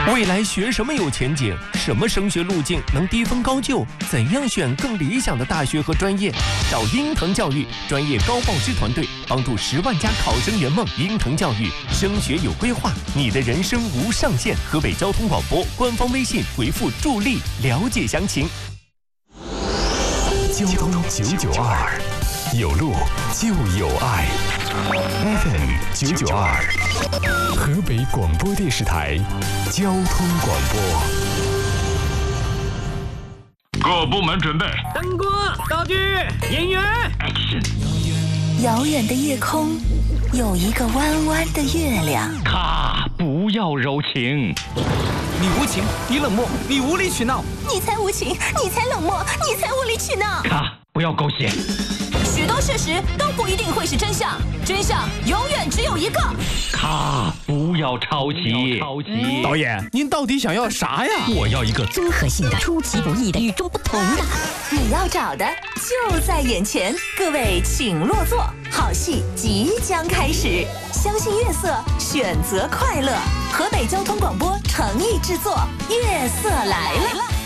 未来学什么有前景？什么升学路径能低分高就？怎样选更理想的大学和专业？找英腾教育专业高报师团队，帮助10万家考生圆梦。英腾教育升学有规划，你的人生无上限。河北交通广播官方微信回复助力了解详情。 交通992，有路就有爱。FM 992，河北广播电视台交通广播。 各部门准备， 灯光、道具、演员 ，Action！ 遥远的夜空有一个弯弯的月亮。 咔，不要柔情。 你无情，你冷漠，你无理取闹。 你才无情，你才冷漠，你才无理取闹。 咔，不要狗血。 许多事实都不一定会是真相，真相永远只有一个。 咔，不要抄袭。 导演，您到底想要啥呀？ 我要一个综合性的、出其不意的、与众不同的。你要找的就在眼前，各位请落座，好戏即将开始。相信月色，选择快乐。河北交通广播诚意制作，月色来了。